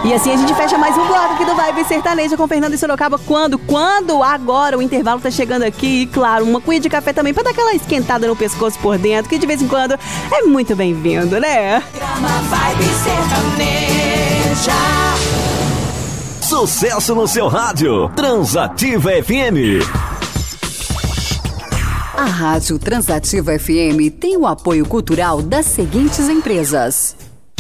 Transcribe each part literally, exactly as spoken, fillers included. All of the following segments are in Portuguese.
E assim a gente fecha mais um bloco aqui do Vibe Sertaneja com Fernando e Sorocaba. Quando? Quando? Agora o intervalo tá chegando aqui. E claro, uma cuia de café também pra dar aquela esquentada no pescoço por dentro, que de vez em quando é muito bem-vindo, né? Vibe Sertaneja. Sucesso no seu rádio. Transativa F M. A Rádio Transativa F M tem o apoio cultural das seguintes empresas.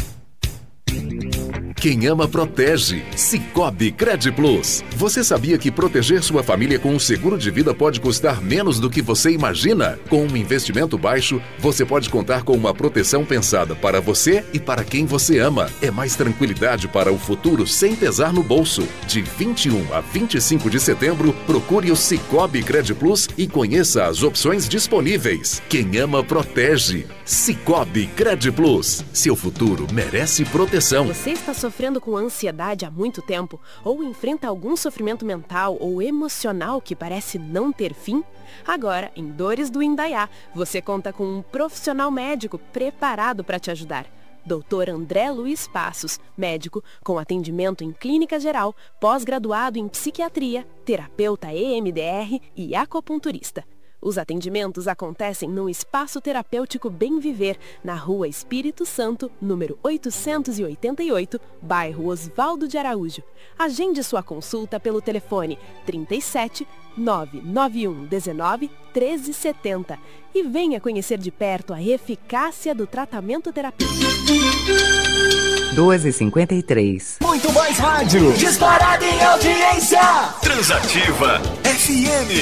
Quem ama, protege. Sicoob Credplus. Você sabia que proteger sua família com um seguro de vida pode custar menos do que você imagina? Com um investimento baixo, você pode contar com uma proteção pensada para você e para quem você ama. É mais tranquilidade para o futuro sem pesar no bolso. De vinte e um a vinte e cinco de setembro, procure o Sicoob Credplus e conheça as opções disponíveis. Quem ama, protege. Sicoob Credplus. Seu futuro merece proteção. Você está sofrendo com ansiedade há muito tempo? Ou enfrenta algum sofrimento mental ou emocional que parece não ter fim? Agora, em Dores do Indaiá, você conta com um profissional médico preparado para te ajudar. doutor André Luiz Passos, médico com atendimento em clínica geral, pós-graduado em psiquiatria, terapeuta E M D R e acupunturista. Os atendimentos acontecem no Espaço Terapêutico Bem Viver, na Rua Espírito Santo, número oitocentos e oitenta e oito, bairro Osvaldo de Araújo. Agende sua consulta pelo telefone trinta e sete, nove nove um dezenove, treze setenta e venha conhecer de perto a eficácia do tratamento terapêutico. doze e cinquenta e três. Muito mais rádio. Disparado em audiência. Transativa F M.